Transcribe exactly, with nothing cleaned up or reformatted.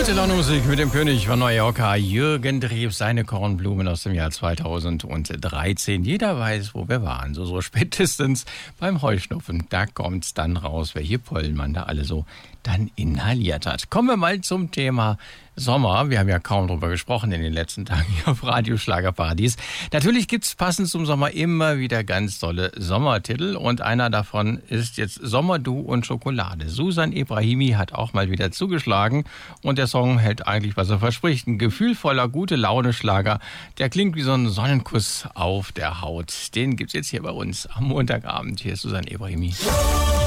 Gute Laune Musik mit dem König von Mallorca, Jürgen Drew, seine Kornblumen aus dem Jahr zweitausenddreizehn. Jeder weiß, wo wir waren, so, so spätestens beim Heuschnupfen. Da kommt's dann raus, welche Pollen man da alle so dann inhaliert hat. Kommen wir mal zum Thema Sommer. Wir haben ja kaum drüber gesprochen in den letzten Tagen hier auf Radio Schlagerparadies. Natürlich gibt's passend zum Sommer immer wieder ganz tolle Sommertitel und einer davon ist jetzt Sommer, Du und Schokolade. Susan Ebrahimi hat auch mal wieder zugeschlagen und der Song hält eigentlich, was er verspricht. Ein gefühlvoller, gute Laune-Schlager, der klingt wie so ein Sonnenkuss auf der Haut. Den gibt's jetzt hier bei uns am Montagabend. Hier ist Susan Ebrahimi.